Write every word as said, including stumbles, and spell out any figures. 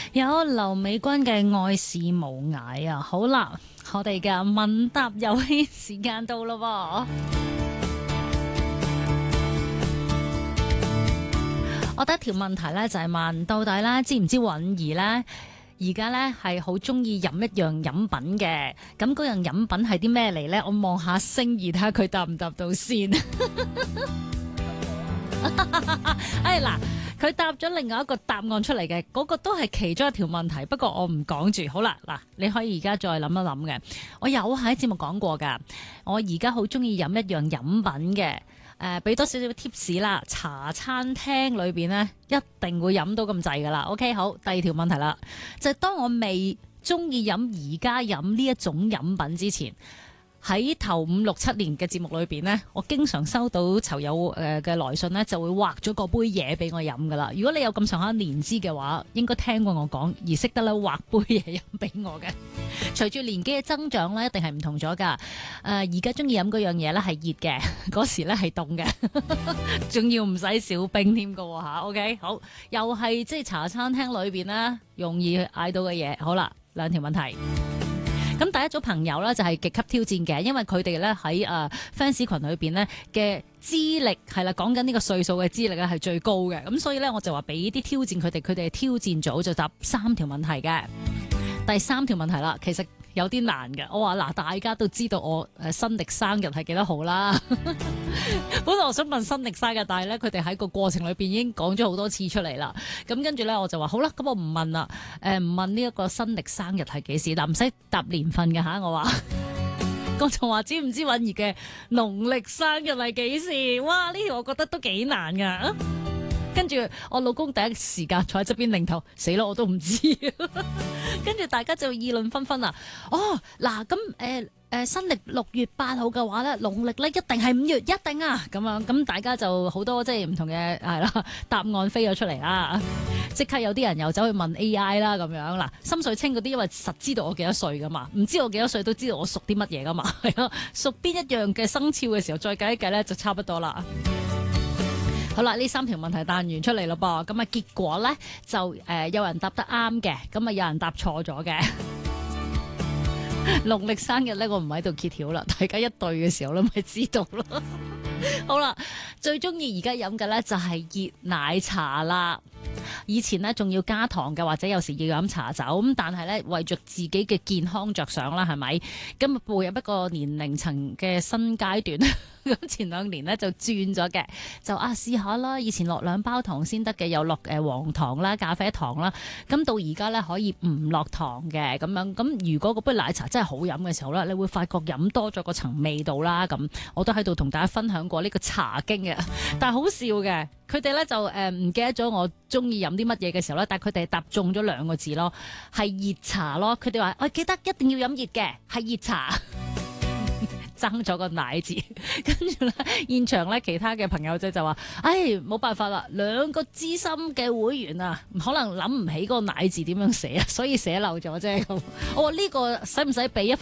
有劉美君嘅愛是無涯啊！好啦，我哋嘅問答遊戲時間到咯喎。我第一條問題咧就係問到底咧知唔知允兒咧而家咧係好中意飲一樣飲品嘅，咁嗰樣飲品係啲咩嚟咧？我望下星兒睇下佢答唔答到先。哎嗱，佢答咗另外一個答案出嚟嘅，嗰個都係其中一條問題，不過我唔講住。好啦，嗱，你可以而家再諗一諗嘅。我有喺節目講過噶，我而家好中意飲一樣飲品嘅。誒、呃，俾多少少 tips 啦，茶餐廳裏邊呢，一定會飲到咁滯噶啦。OK， 好，第二條問題啦，就係、是、當我未中意飲而家飲呢一種飲品之前，喺頭五六七年嘅節目裏邊呢，我經常收到囚友誒嘅來信呢，就會畫咗個杯嘢俾我飲噶啦。如果你有咁上下年資嘅話，應該聽過我講而識得咧畫杯嘢飲俾我嘅。隨住年紀嘅增長咧，一定係唔同咗噶。誒、呃，而家中意飲嗰樣嘢咧係熱嘅，嗰時咧係凍嘅，仲要唔使少冰添噶吓。OK， 好，又係即係茶餐廳裏邊咧容易嗌到嘅嘢。好啦，兩條問題。咁第一組朋友咧就係極級挑戰嘅，因為佢哋咧喺誒 fans 群裏邊咧嘅資歷係啦，講緊呢個歲數嘅資歷咧係最高嘅，咁所以咧我就話俾啲挑戰佢哋，佢哋係挑戰組就答三條問題嘅。第三條問題啦，其實有啲難嘅。我話嗱，大家都知道我誒新曆生日係幾多號啦。本來我想問新曆生日，但係咧佢哋喺個過程裏邊已經講咗好多次出嚟啦。咁跟住咧我就話好啦，咁我唔問啦。誒、呃、唔問呢一個新曆生日係幾時，但唔使答年份嘅吓。我話我就話知唔知允兒嘅農曆生日係幾時？哇！呢條我覺得都幾難噶。跟住我老公第一時間坐喺側邊擰頭，死咯，我都唔知。跟住大家就議論紛紛啊！哦，嗱咁誒誒新曆六月八號嘅話咧，農曆咧一定係五月，一定啊！咁樣咁大家就好多即係唔同嘅係啦答案飛咗出嚟啦。即刻有啲人又走去問 A I 啦咁樣嗱，心水清嗰啲因為實知道我幾多歲噶嘛，唔知道我幾多歲都知道我屬啲乜嘢噶嘛，係咯，屬邊一樣嘅生肖嘅時候再計一計咧就差不多啦。好啦，呢三條問題彈完出嚟咯噃，咁啊結果咧就誒、呃、有人答得啱嘅，咁啊有人答錯咗嘅。農曆生日咧我唔喺度揭曉啦，大家一對嘅時候咧咪知道咯。好啦，最中意而家飲嘅咧就係熱奶茶啦。以前咧仲要加糖嘅，或者有時要飲茶酒咁，但係咧為咗自己嘅健康着想啦，係咪？今日步入一個年齡層嘅新階段，咁前兩年咧就轉咗嘅，就啊試下啦。以前落兩包糖先得嘅，又落誒黃糖啦、咖啡糖啦，咁到而家咧可以唔落糖嘅咁樣。咁如果嗰杯奶茶真係好飲嘅時候咧，你會發覺飲多咗個層味道啦。咁我都喺度同大家分享過呢個茶經嘅，但係好笑嘅。佢哋咧就誒唔、呃、記得咗我中意飲啲乜嘢嘅時候咧，但係佢哋答中咗兩個字咯，係熱茶咯。佢哋話我記得一定要飲熱嘅，係熱茶，爭咗個奶字。跟住咧，現場咧其他嘅朋友仔就話：唉，冇辦法啦，兩個資深嘅會員啊，可能諗唔起嗰個奶字點樣寫啊，所以寫漏咗啫。我話呢個使唔使俾一份